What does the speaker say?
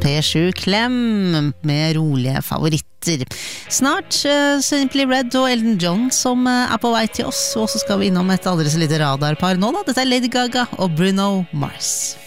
P7 Klem med rolige favoritter. Snart Simply Red og Elton John som på vei til oss, og så skal vi innom et aldri så lite radarpar nå da. Dette Lady Gaga og Bruno Mars.